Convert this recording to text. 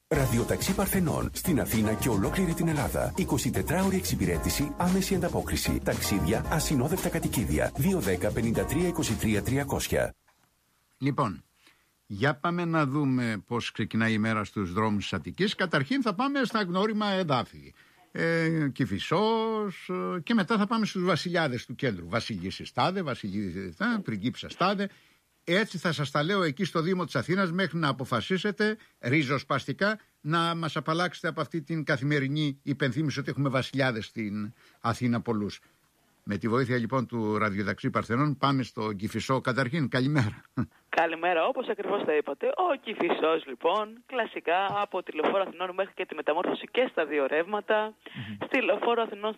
Ραδιοταξί Παρθενών στην Αθήνα και ολόκληρη την Ελλάδα. 24ωρη εξυπηρέτηση, άμεση ανταπόκριση. Ταξίδια, ασυνόδευτα κατοικίδια. 210-53-23-300. Λοιπόν, για πάμε να δούμε πώς ξεκινάει η μέρα στους δρόμους της Αττικής. Καταρχήν θα πάμε στα γνώριμα εδάφη. Κηφισός και μετά θα πάμε στους βασιλιάδες του κέντρου. Βασιλίσσης τάδε, πριγκίψας τάδε. Έτσι θα σας τα λέω εκεί στο Δήμο της Αθήνας μέχρι να αποφασίσετε ριζοσπαστικά να μας απαλλάξετε από αυτή την καθημερινή υπενθύμηση ότι έχουμε βασιλιάδες στην Αθήνα πολλούς. Με τη βοήθεια λοιπόν του Ραδιοταξί Παρθενών πάμε στο Κηφισό. Καταρχήν, καλημέρα. Καλημέρα, όπως ακριβώς τα είπατε. Ο Κηφισός λοιπόν, κλασικά από τη Λεωφόρο Αθηνών μέχρι και τη μεταμόρφωση και στα δύο ρεύματα. Στη Λεωφόρο Αθηνών